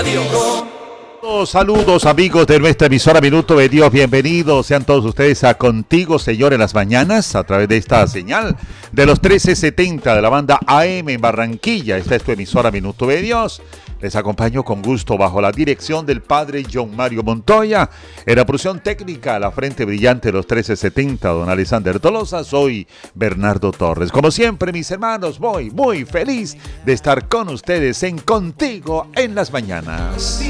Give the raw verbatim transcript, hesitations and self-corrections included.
Saludos amigos de nuestra emisora Minuto de Dios, bienvenidos sean todos ustedes a Contigo Señor en las mañanas a través de esta señal de los trece setenta de la banda A M en Barranquilla. Esta es tu emisora Minuto de Dios. Les acompaño con gusto bajo la dirección del Padre John Mario Montoya. En la producción técnica, la frente brillante de los trece setenta, don Alexander Tolosa. Soy Bernardo Torres. Como siempre, mis hermanos, muy, muy feliz de estar con ustedes en Contigo en las mañanas.